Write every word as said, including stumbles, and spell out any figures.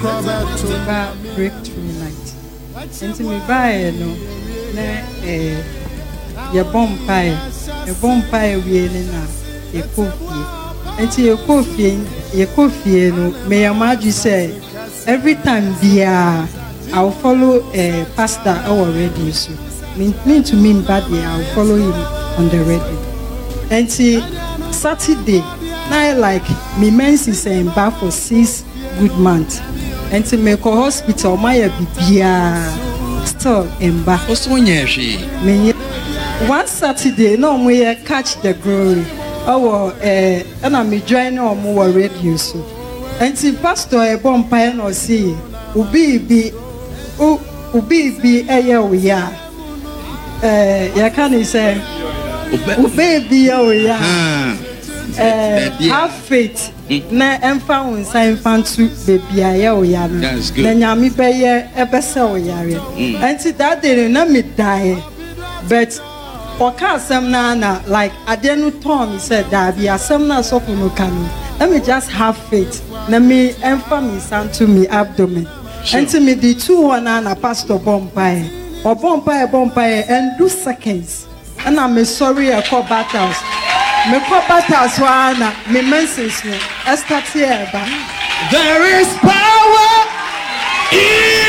October breakthrough night. Enti me buy no na eh ye bompire e bompire wie ni na e kofie. Enti e kofie e kofie no me amaju say every time bia I will follow a uh, pastor our radio so mean, mean to mean bad yeah, I will follow him on the radio. Enti Saturday now like me menses saying back for six good months. And to make a hospital, my bibia still in back. Me one Saturday, no we catch the glory. Oh, eh, and I'm joining on more radio so. And to pastor a bonfire no see, ubi be, ubi be a year we are. Eh, ya can say, ubi be a we are. Uh, have faith na emfa unsa emfa ntu baby aye oyare na nyame beye ebese oyare anti that day na me die but oka asem na na like ade no tom said that be asem na so no kanu let me just have faith na me emfa me santo me abdomen anti me the two one na pastor bompai or bompai bompai and do seconds and I'm sorry I call battles. Me papa swana me message no start here ba. There is power in